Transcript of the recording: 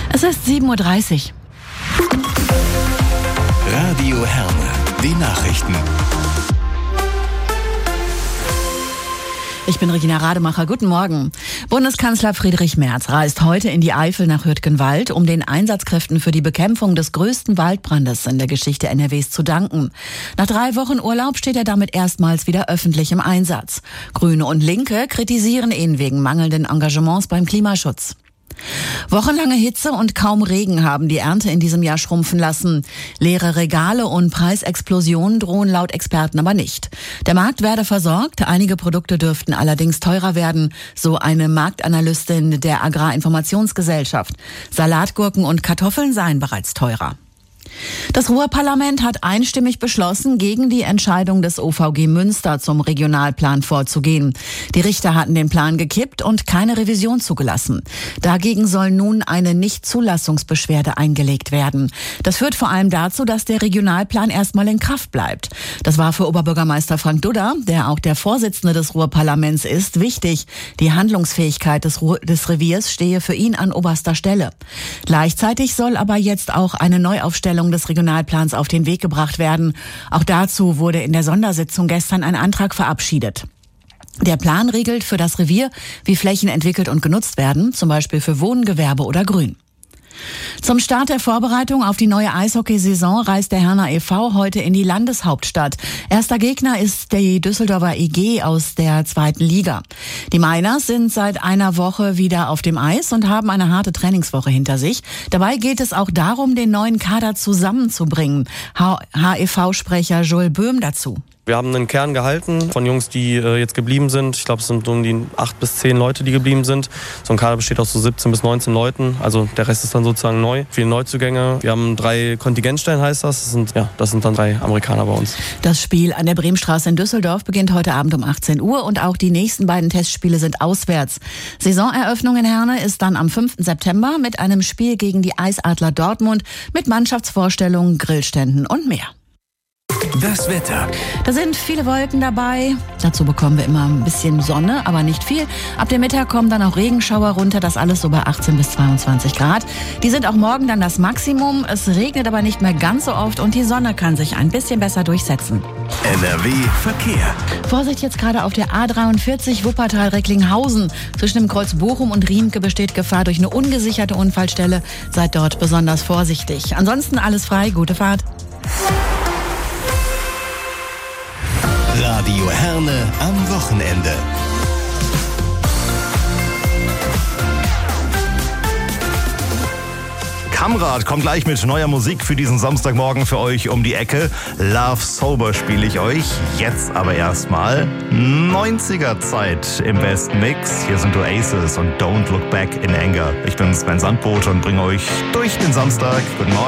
Es ist 7:30 Uhr. Radio Herne, die Nachrichten. Ich bin Regina Rademacher. Guten Morgen. Bundeskanzler Friedrich Merz reist heute in die Eifel nach Hürtgenwald, um den Einsatzkräften für die Bekämpfung des größten Waldbrandes in der Geschichte NRWs zu danken. Nach 3 Wochen Urlaub steht er damit erstmals wieder öffentlich im Einsatz. Grüne und Linke kritisieren ihn wegen mangelnden Engagements beim Klimaschutz. Wochenlange Hitze und kaum Regen haben die Ernte in diesem Jahr schrumpfen lassen. Leere Regale und Preisexplosionen drohen laut Experten aber nicht. Der Markt werde versorgt, einige Produkte dürften allerdings teurer werden, so eine Marktanalystin der Agrarinformationsgesellschaft. Salatgurken und Kartoffeln seien bereits teurer. Das Ruhrparlament hat einstimmig beschlossen, gegen die Entscheidung des OVG Münster zum Regionalplan vorzugehen. Die Richter hatten den Plan gekippt und keine Revision zugelassen. Dagegen soll nun eine Nichtzulassungsbeschwerde eingelegt werden. Das führt vor allem dazu, dass der Regionalplan erstmal in Kraft bleibt. Das war für Oberbürgermeister Frank Dudder, der auch der Vorsitzende des Ruhrparlaments ist, wichtig. Die Handlungsfähigkeit des Reviers stehe für ihn an oberster Stelle. Gleichzeitig soll aber jetzt auch eine Neuaufstellung des Regionalplans auf den Weg gebracht werden. Auch dazu wurde in der Sondersitzung gestern ein Antrag verabschiedet. Der Plan regelt für das Revier, wie Flächen entwickelt und genutzt werden, zum Beispiel für Wohnen, Gewerbe oder Grün. Zum Start der Vorbereitung auf die neue Eishockeysaison reist der Herner e.V. heute in die Landeshauptstadt. Erster Gegner ist die Düsseldorfer EG aus der 2. Liga. Die Miners sind seit einer Woche wieder auf dem Eis und haben eine harte Trainingswoche hinter sich. Dabei geht es auch darum, den neuen Kader zusammenzubringen. HEV-Sprecher Joel Böhm dazu. Wir haben einen Kern gehalten von Jungs, die jetzt geblieben sind. Ich glaube, es sind um die 8 bis 10 Leute, die geblieben sind. So ein Kader besteht aus so 17 bis 19 Leuten. Also der Rest ist dann sozusagen neu. Viele Neuzugänge. Wir haben 3 Kontingentstellen, heißt das. Das sind dann 3 Amerikaner bei uns. Das Spiel an der Bremenstraße in Düsseldorf beginnt heute Abend um 18 Uhr und auch die nächsten beiden Testspiele sind auswärts. Saisoneröffnung in Herne ist dann am 5. September mit einem Spiel gegen die Eisadler Dortmund mit Mannschaftsvorstellungen, Grillständen und mehr. Das Wetter. Da sind viele Wolken dabei. Dazu bekommen wir immer ein bisschen Sonne, aber nicht viel. Ab dem Mittag kommen dann auch Regenschauer runter. Das alles so bei 18 bis 22 Grad. Die sind auch morgen dann das Maximum. Es regnet aber nicht mehr ganz so oft und die Sonne kann sich ein bisschen besser durchsetzen. NRW Verkehr. Vorsicht jetzt gerade auf der A43 Wuppertal-Recklinghausen. Zwischen dem Kreuz Bochum und Riemke besteht Gefahr durch eine ungesicherte Unfallstelle. Seid dort besonders vorsichtig. Ansonsten alles frei. Gute Fahrt. Radio Herne am Wochenende. Kamrad kommt gleich mit neuer Musik für diesen Samstagmorgen für euch um die Ecke. Love Sober spiele ich euch. Jetzt aber erstmal 90er Zeit im besten Mix. Hier sind Oasis und Don't Look Back in Anger. Ich bin Sven Sandboot und bringe euch durch den Samstag. Guten Morgen.